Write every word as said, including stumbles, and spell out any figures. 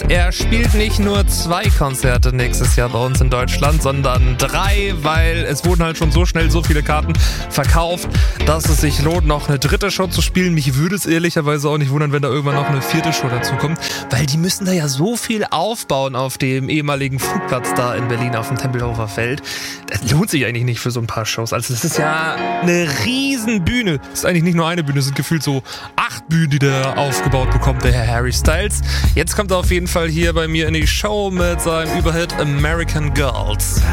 er spielt nicht nur zwei Konzerte nächstes Jahr bei uns in Deutschland, sondern drei, weil es wurden halt schon so schnell so viele Karten verkauft, dass es sich lohnt, noch eine dritte Show zu spielen. Mich würde es ehrlicherweise auch nicht wundern, wenn da irgendwann noch eine vierte Show dazu kommt, weil die müssen da ja so viel aufbauen auf dem ehemaligen Flugplatz da in Berlin auf dem Tempelhofer Feld. Das lohnt sich eigentlich nicht für so ein paar Shows. Also das ist ja eine riesen Bühne. Das ist eigentlich nicht nur eine Bühne, es sind gefühlt so acht Bühnen, die der aufgebaut bekommt, der Herr Harry Styles. Jetzt kommt er auf jeden Fall hier bei mir in die Show mit seinem Überhit American Girls.